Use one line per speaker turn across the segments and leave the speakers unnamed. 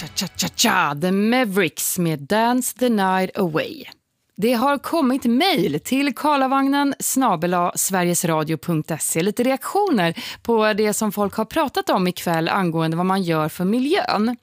Cha-cha-cha-cha, The Mavericks med Dance the Night Away. Det har kommit mejl till karlavagnen@sverigesradio.se. Lite reaktioner på det som folk har pratat om ikväll angående vad man gör för miljön.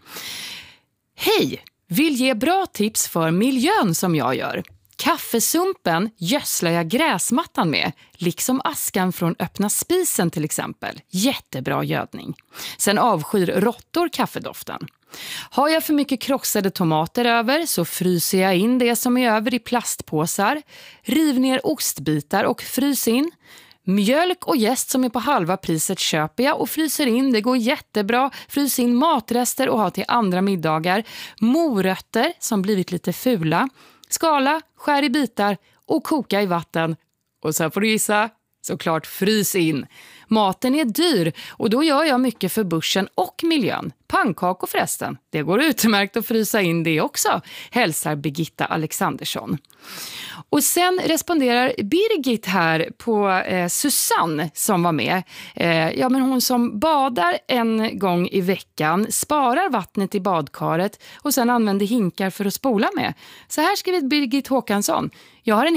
Hej! Vill ge bra tips för miljön som jag gör. Kaffesumpen gödslar jag gräsmattan med, liksom askan från öppna spisen till exempel. Jättebra gödning. Sen avskyr råttor kaffedoften. Har jag för mycket krossade tomater över så fryser jag in det som är över i plastpåsar. Riv ner ostbitar och frys in. Mjölk och jäst som är på halva priset köper jag och fryser in. Det går jättebra. Frys in matrester och ha till andra middagar. Morötter som blivit lite fula. Skala, skär i bitar och koka i vatten. Och så får du gissa, såklart frys in. Maten är dyr och då gör jag mycket för börsen och miljön. Pannkakor förresten, det går utmärkt att frysa in det också, hälsar Birgitta Alexandersson. Och sen responderar Birgit här på Susanne som var med. Ja, men hon som badar en gång i veckan, sparar vattnet i badkaret och sen använder hinkar för att spola med. Så här skriver Birgit Håkansson. Jag har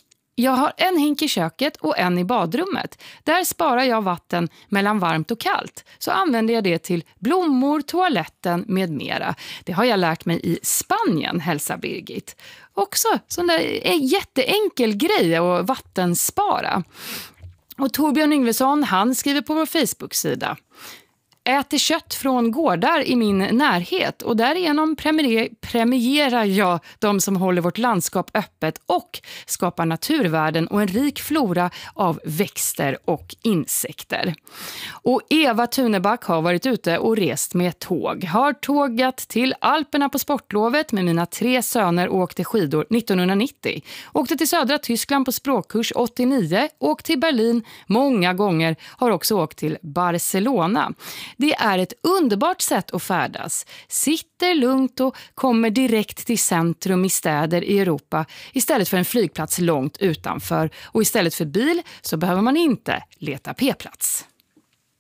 en hink i köket och en i badrummet. Där sparar jag vatten mellan varmt och kallt. Så använder jag det till blommor, toaletten med mera. Det har jag lärt mig i Spanien, hälsar Birgit. Också sån där jätteenkel grej att vattenspara. Och Torbjörn Yngvesson, han skriver på vår Facebook-sida. Äter kött från gårdar i min närhet och därigenom premierar jag de som håller vårt landskap öppet och skapar naturvärden och en rik flora av växter och insekter. Och Eva Tuneback har varit ute och rest med tåg. Har tågat till Alperna på sportlovet med mina 3 söner och åkte skidor 1990. Åkte till södra Tyskland på språkkurs 89, åkt till Berlin många gånger, har också åkt till Barcelona. Det är ett underbart sätt att färdas. Sitter lugnt och kommer direkt till centrum i städer i Europa istället för en flygplats långt utanför. Och istället för bil så behöver man inte leta p-plats.